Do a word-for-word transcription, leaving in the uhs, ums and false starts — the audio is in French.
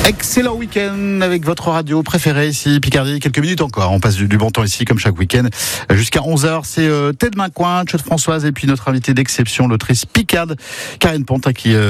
Excellent week-end avec votre radio préférée ici, Picardie. Quelques minutes encore. On passe du, du bon temps ici, comme chaque week-end. Jusqu'à onze heures, c'est euh, Ted Mincoin, Chaude Françoise et puis notre invité d'exception, l'autrice picarde, Karine Ponte, à qui... Euh,